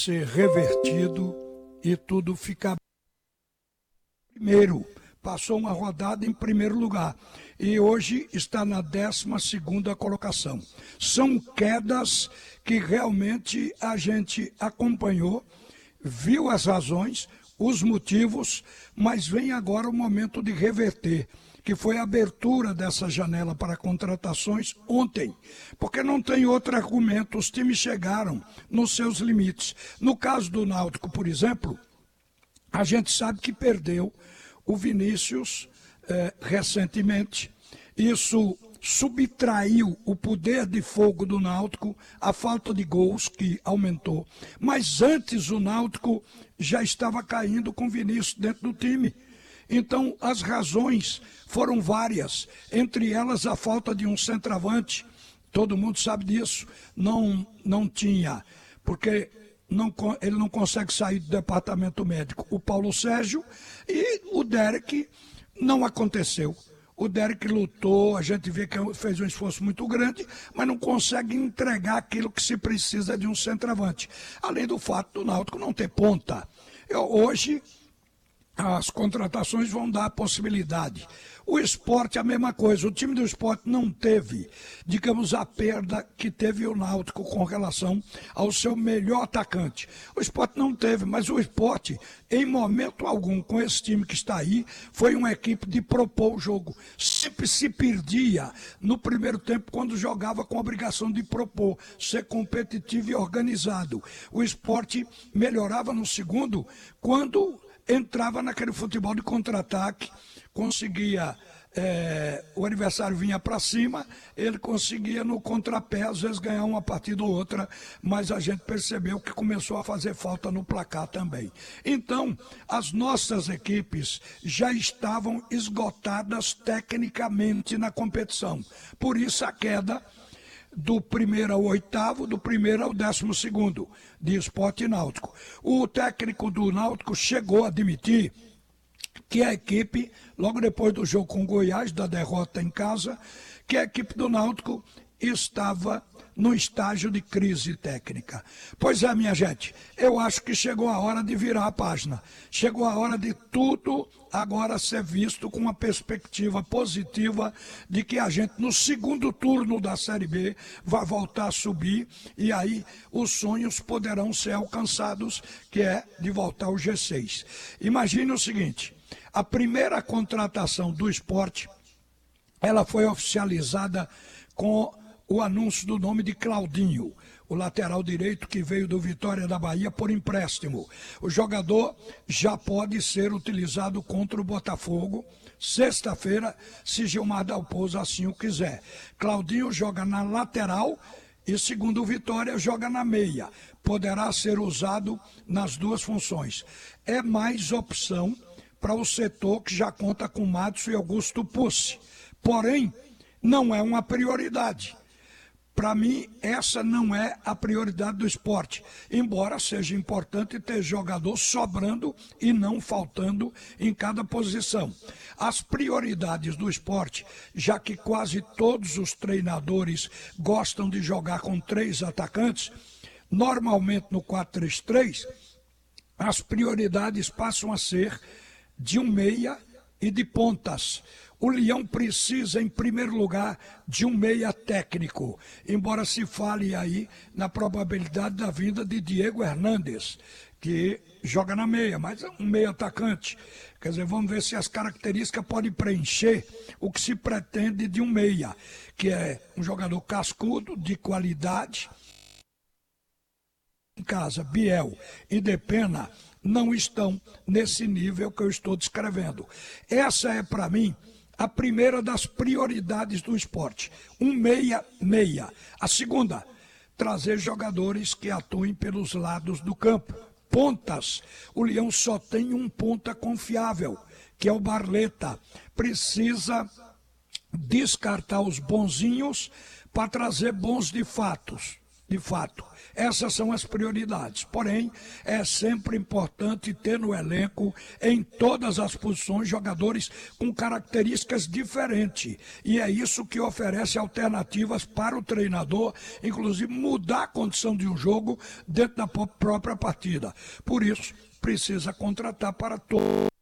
ser revertido e tudo ficar primeiro. Passou uma rodada em primeiro lugar e hoje está na 12ª colocação. São quedas que realmente a gente acompanhou, viu as razões, os motivos, mas vem agora o momento de reverter, que foi a abertura dessa janela para contratações ontem, porque não tem outro argumento, os times chegaram nos seus limites. No caso do Náutico, por exemplo, a gente sabe que perdeu o Vinícius recentemente. Isso subtraiu o poder de fogo do Náutico, a falta de gols que aumentou. Mas antes o Náutico já estava caindo com o Vinícius dentro do time. Então as razões foram várias, entre elas a falta de um centroavante. Todo mundo sabe disso. Não tinha, porque ele não consegue sair do departamento médico. O Paulo Sérgio e o Derek não aconteceu. O Derek lutou, a gente vê que fez um esforço muito grande, mas não consegue entregar aquilo que se precisa de um centroavante. Além do fato do Náutico não ter ponta. Hoje as contratações vão dar a possibilidade. O Sport, a mesma coisa. O time do Sport não teve, digamos, a perda que teve o Náutico com relação ao seu melhor atacante. O Sport não teve, mas o Sport, em momento algum, com esse time que está aí, foi uma equipe de propor o jogo. Sempre se perdia no primeiro tempo quando jogava com a obrigação de propor, ser competitivo e organizado. O Sport melhorava no segundo quando entrava naquele futebol de contra-ataque, conseguia, o adversário vinha para cima, ele conseguia no contrapé, às vezes ganhar uma partida ou outra, mas a gente percebeu que começou a fazer falta no placar também. Então, as nossas equipes já estavam esgotadas tecnicamente na competição, por isso a queda do primeiro ao oitavo, do primeiro ao 12º, de Sport e Náutico. O técnico do Náutico chegou a admitir que a equipe, logo depois do jogo com o Goiás, da derrota em casa, que a equipe do Náutico estava no estágio de crise técnica. Pois é, minha gente, eu acho que chegou a hora de virar a página. Chegou a hora de tudo agora ser visto com uma perspectiva positiva de que a gente, no segundo turno da Série B, vai voltar a subir e aí os sonhos poderão ser alcançados, que é de voltar ao G6. Imagine o seguinte, a primeira contratação do Sport, ela foi oficializada com o anúncio do nome de Claudinho, o lateral direito que veio do Vitória da Bahia por empréstimo. O jogador já pode ser utilizado contra o Botafogo, sexta-feira, se Gilmar Dalpozo assim o quiser. Claudinho joga na lateral e, segundo o Vitória, joga na meia. Poderá ser usado nas duas funções. É mais opção para o setor que já conta com Madison e Augusto Pucci. Porém, não é uma prioridade. Para mim, essa não é a prioridade do Sport, embora seja importante ter jogador sobrando e não faltando em cada posição. As prioridades do Sport, já que quase todos os treinadores gostam de jogar com 3 atacantes, normalmente no 4-3-3, as prioridades passam a ser de um meia e de pontas. O Leão precisa, em primeiro lugar, de um meia técnico, embora se fale aí na probabilidade da vinda de Diego Hernandes, que joga na meia, mas é um meia atacante. Quer dizer, vamos ver se as características podem preencher o que se pretende de um meia, que é um jogador cascudo, de qualidade. Em casa, Biel e Depena não estão nesse nível que eu estou descrevendo. Essa é, para mim, a primeira das prioridades do Sport. Um meia. A segunda, trazer jogadores que atuem pelos lados do campo. Pontas. O Leão só tem um ponta confiável, que é o Barleta. Precisa descartar os bonzinhos para trazer bons de fatos. De fato, essas são as prioridades. Porém, é sempre importante ter no elenco, em todas as posições, jogadores com características diferentes. E é isso que oferece alternativas para o treinador, inclusive mudar a condição de um jogo dentro da própria partida. Por isso, precisa contratar para todo